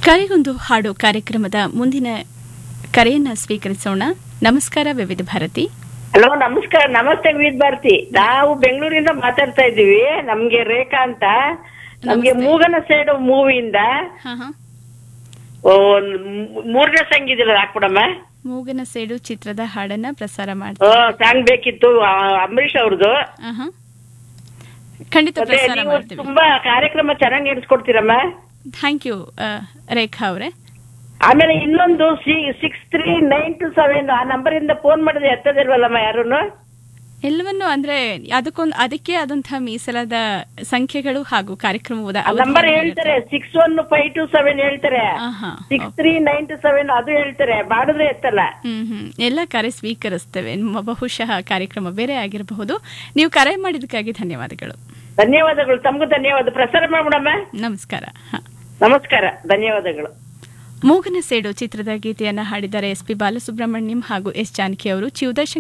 ಕರೆಗೊಂದು ಹಾಡು ಕಾರ್ಯಕ್ರಮದ ಮುಂದಿನ ಕರೆಯನ್ನ ಸ್ವೀಕರಿಸೋಣ. ನಮಸ್ಕಾರ ವಿವಿಧ ಭಾರತಿ. ಹಲೋ, ನಮಸ್ಕಾರ. ನಮಸ್ತೆ ವಿವಿಧ ಭಾರತಿ. ನಾವು ಬೆಂಗಳೂರಿಂದ ಮಾತಾಡ್ತಾ ಇದ್ದೀವಿ. ನಮ್ಗೆ ರೇಖಾ ಅಂತ. ನಮ್ಗೆ ಮೂಗನ ಸೈಡ್ ಮೂವಿಯಿಂದ ಮೂರನೇ ಸಾಂಗ್ ಇದೆಯಲ್ಲ, ಹಾಕ್ಬಿಡಮ್ಮ. ಮೂಗನ ಸೇಡು ಚಿತ್ರದ ಹಾಡನ್ನ ಪ್ರಸಾರ ಮಾಡ್ತೀವಿ. ಸಾಂಗ್ ಬೇಕಿತ್ತು, ಅಂಬರೀಷ್ ಅವ್ರದ್ದು. ಖಂಡಿತ ಪ್ರಸಾರ ಮಾಡ್ತೀವಿ. ತುಂಬಾ ಕಾರ್ಯಕ್ರಮ ಚೆನ್ನಾಗಿ ನಡೆಸ್ಕೊಡ್ತೀರಮ್ಮ. ಥ್ಯಾಂಕ್ ಯು ರೇಖಾ ಅವರೇ. ಆಮೇಲೆ ಇನ್ನೊಂದು 639227 ಆ ನಂಬರ್ ಇಂದ ಫೋನ್ ಮಾಡಿದ್ರೆ ಎತ್ತದಿಲ್ವಲ್ಲಮ್ಮ ಯಾರನ್ನು? ಎಲ್ಲವನ್ನು ಅಂದ್ರೆ ಅದಕ್ಕೆ ಆದಂತಹ ಮೀಸಲಾದ ಸಂಖ್ಯೆಗಳು ಹಾಗೂ ಕಾರ್ಯಕ್ರಮದ ನಂಬರ್ ಹೇಳ್ತಾರೆ. 615227 ಹೇಳ್ತಾರೆ, 639227 ಅದು ಹೇಳ್ತಾರೆ. ಮಾಡಿದ್ರೆ ಎತ್ತಲ್ಲ. ಎಲ್ಲ ಕರೆ ಸ್ವೀಕರಿಸ್ತೇವೆ. ಬಹುಶಃ ಕಾರ್ಯಕ್ರಮ ಬೇರೆ ಆಗಿರಬಹುದು. ನೀವು ಕರೆ ಮಾಡಿದಕ್ಕಾಗಿ ಧನ್ಯವಾದಗಳು. ಧನ್ಯವಾದಗಳು. ತಮಗೂ ಧನ್ಯವಾದ. ಪ್ರಸಾರ ಮಾಡ್ಬಿಡಮ್ಮ. ನಮಸ್ಕಾರ. ನಮಸ್ಕಾರ, ಧನ್ಯವಾದಗಳು. ಮೂಗನ ಸೇಡು ಚಿತ್ರದ ಗೀತೆಯನ್ನ ಹಾಡಿದ್ದಾರೆ ಎಸ್ ಪಿ ಬಾಲಸುಬ್ರಹ್ಮಣ್ಯಂ ಹಾಗೂ ಎಸ್ ಜಾನಕಿ ಅವರು.